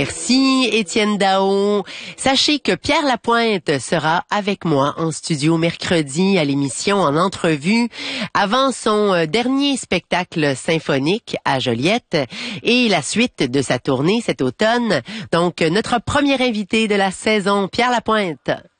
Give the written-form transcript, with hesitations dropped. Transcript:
Merci Étienne Dao. Sachez que Pierre Lapointe sera avec moi en studio mercredi à l'émission en entrevue avant son dernier spectacle symphonique à Joliette et la suite de sa tournée cet automne. Donc notre premier invité de la saison, Pierre Lapointe.